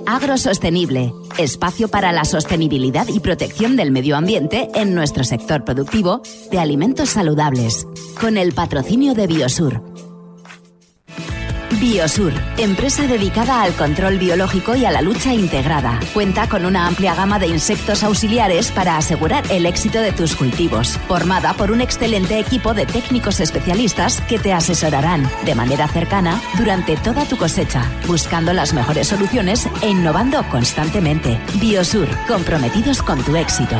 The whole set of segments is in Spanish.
Agrosostenible, espacio para la sostenibilidad y protección del medio ambiente en nuestro sector productivo de alimentos saludables, con el patrocinio de Biosur. Biosur, empresa dedicada al control biológico y a la lucha integrada. Cuenta con una amplia gama de insectos auxiliares para asegurar el éxito de tus cultivos. Formada por un excelente equipo de técnicos especialistas que te asesorarán de manera cercana durante toda tu cosecha, buscando las mejores soluciones e innovando constantemente. Biosur, comprometidos con tu éxito.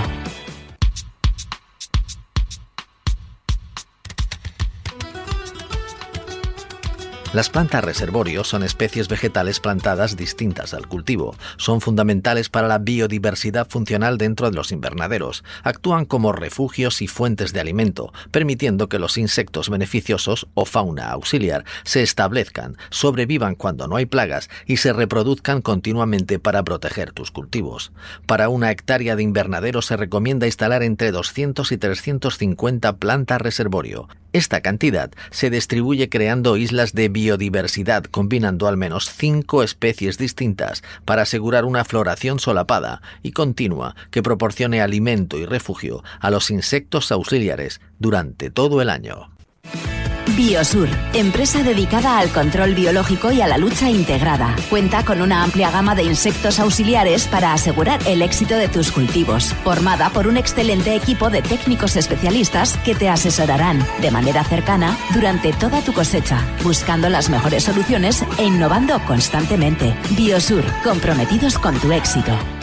Las plantas reservorio son especies vegetales plantadas distintas al cultivo. Son fundamentales para la biodiversidad funcional dentro de los invernaderos. Actúan como refugios y fuentes de alimento, permitiendo que los insectos beneficiosos o fauna auxiliar se establezcan, sobrevivan cuando no hay plagas y se reproduzcan continuamente para proteger tus cultivos. Para una hectárea de invernadero se recomienda instalar entre 200 y 350 plantas reservorio. Esta cantidad se distribuye creando islas de biodiversidad, combinando al menos 5 especies distintas para asegurar una floración solapada y continua que proporcione alimento y refugio a los insectos auxiliares durante todo el año. Biosur, empresa dedicada al control biológico y a la lucha integrada. Cuenta con una amplia gama de insectos auxiliares para asegurar el éxito de tus cultivos. Formada por un excelente equipo de técnicos especialistas que te asesorarán de manera cercana durante toda tu cosecha, buscando las mejores soluciones e innovando constantemente. Biosur, comprometidos con tu éxito.